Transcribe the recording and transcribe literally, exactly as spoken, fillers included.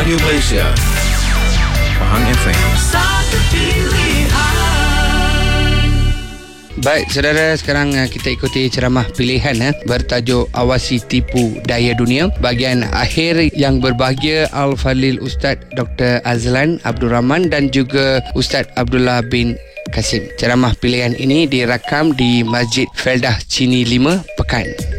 Radio Malaysia, Pahang F M. Satu pilihan. Baik, saudara, sekarang kita ikuti ceramah pilihan eh, bertajuk Awasi Tipu Daya Dunia. Bahagian akhir yang berbahagia Al-Fadhil Ustaz Doktor Azlan Abdul Rahman dan juga Ustaz Abdullah bin Kasim. Ceramah pilihan ini dirakam di Masjid Feldah Cini lima, Pekan.